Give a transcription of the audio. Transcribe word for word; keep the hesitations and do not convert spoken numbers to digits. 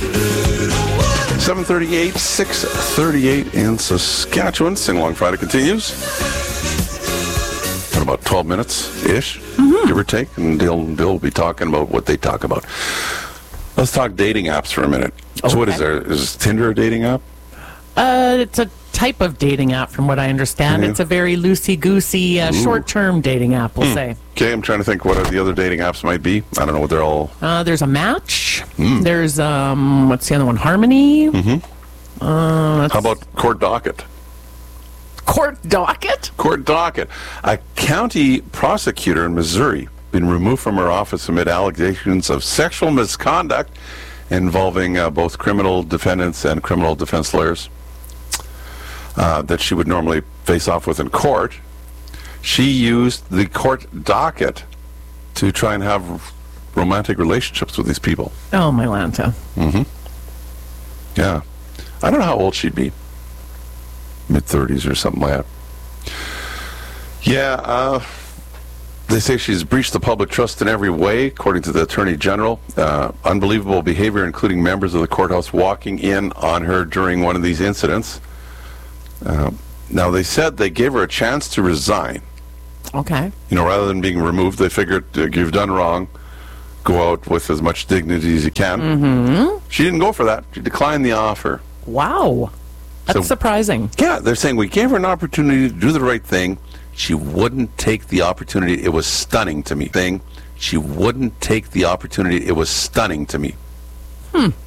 seven thirty-eight, six thirty-eight in Saskatchewan. Sing Along Friday continues. In about twelve minutes-ish, mm-hmm. give or take. And Bill, Bill will be talking about what they talk about. Let's talk dating apps for a minute. Okay. So what is there? Is Tinder a dating app? Uh, it's a type of dating app, from what I understand. Mm-hmm. It's a very loosey-goosey, uh, short-term dating app, we'll mm. say. Okay, I'm trying to think what the other dating apps might be. I don't know what they're all... Uh, there's a Match. Mm. There's, um, what's the other one? Harmony. Mm-hmm. Uh, How about Court Docket? Court Docket? Court Docket. A county prosecutor in Missouri been removed from her office amid allegations of sexual misconduct involving uh, both criminal defendants and criminal defense lawyers uh, that she would normally face off with in court. She used the court docket to try and have romantic relationships with these people. Oh, my Lanta. Mm-hmm. Yeah. I don't know how old she'd be. mid-thirties or something like that. Yeah, uh... they say she's breached the public trust in every way, according to the Attorney General. Uh, unbelievable behavior, including members of the courthouse walking in on her during one of these incidents. Uh, now, they said they gave her a chance to resign. Okay. You know, rather than being removed, they figured, uh, you've done wrong, go out with as much dignity as you can. Mm-hmm. She didn't go for that. She declined the offer. Wow. That's so surprising. Yeah, they're saying we gave her an opportunity to do the right thing. She wouldn't take the opportunity. It was stunning to me. Thing, she wouldn't take the opportunity. It was stunning to me. Hmm.